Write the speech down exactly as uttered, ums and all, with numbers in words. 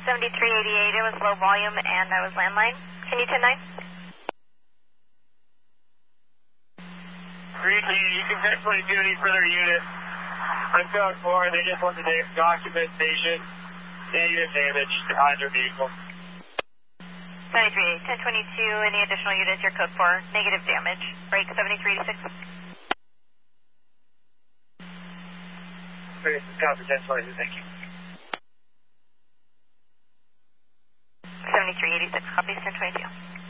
seventy-three eighty-eight, it was low volume and I was landline. Can you ten nine? Greasy, you can definitely do any further units. I'm code four, they just want the documentation, negative damage on their vehicle. seventy-three, ten twenty-two, any additional units, your code four, negative damage. Break seventy-three eighty-six. Great, copy, ten twenty-two, thank you. seventy-three eighty-six, copies ten twenty-two.